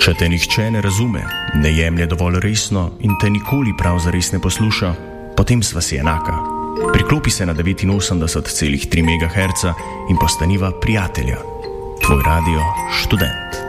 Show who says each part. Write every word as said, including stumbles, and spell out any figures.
Speaker 1: Če te nihče ne razume, ne jemlje dovolj resno in te nikoli prav zares ne posluša, potem sva si enaka. Priklopi se na devetinosemdeset celih tri megaherca in postaniva prijatelja. Tvoj radio študent.